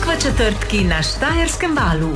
Četrtki na Štajerskem valu.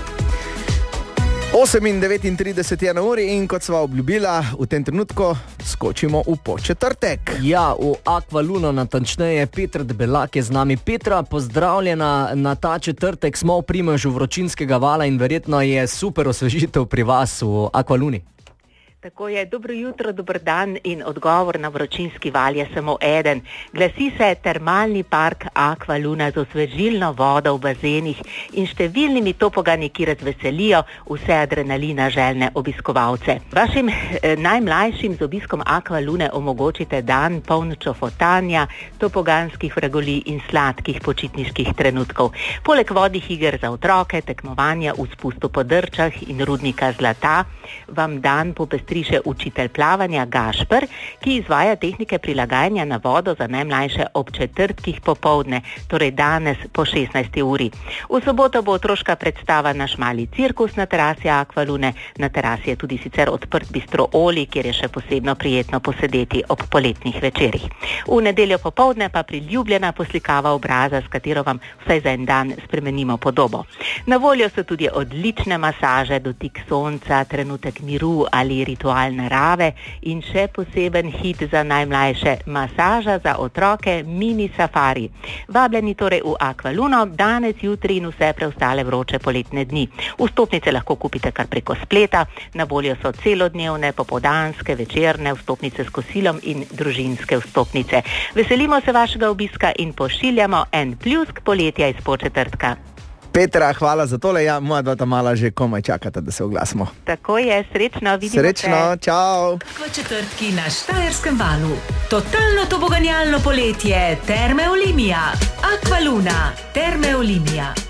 8:39 je na uri in kot sva obljubila, v tem trenutku skočimo v Podčetrtek. Ja, v Aqualuno, natančneje Petra Debelak je z nami. Petra, pozdravljena na ta četrtek. Smo v primežu vročinskega vala in verjetno je super osvežitev pri vas v Aqualuni. Tako je, dobro jutro, dober dan in odgovor na vročinski val je samo eden. Glasi se termalni park Aqualuna z osvežilno vodo v bazenih in številnimi topogani, ki razveselijo vse adrenalina željne obiskovalce. Vašim najmlajšim z obiskom Aqualune omogočite dan poln čofotanja, topoganskih vragolij in sladkih počitniških trenutkov. Poleg vodnih iger za otroke, tekmovanja v spustu po Drčah in rudnika zlata, vam dan popestri še učitelj plavanja Gašper, ki izvaja tehnike prilagajanja na vodo za najmlajše ob četrtkih popoldne, torej danes po 16. uri. V soboto bo otroška predstava Naš mali cirkus na terasi Aqualune. Na terasi je tudi sicer odprt bistro Oli, kjer je še posebno prijetno posedeti ob poletnih večerih. V nedeljo popoldne pa priljubljena poslikava obraza, s katero vam vsaj za en dan spremenimo podobo. Na voljo so tudi odlične masaže, dotik sonca, trenutek miru ali ritual narave in še poseben hit za najmlajše, masaža za otroke mini safari. Vabljeni torej v Aqualuno danes, jutri in vse preostale vroče poletne dni. Vstopnice lahko kupite kar preko spleta, na voljo so celodnevne, popoldanske, večerne vstopnice s kosilom in družinske vstopnice. Veselimo se vašega obiska in pošiljamo en pljusk poletja iz Podčetrtka. Petra, hvala za tole. Ja, moja dva ta mala že komaj čakata, da se oglasimo. Tako je, srečno, vidimo Srečno, čau. Četrtki na Štajerskem valu. Totalno toboganjalno poletje. Terme Olimia. Aqualuna. Terme Olimia.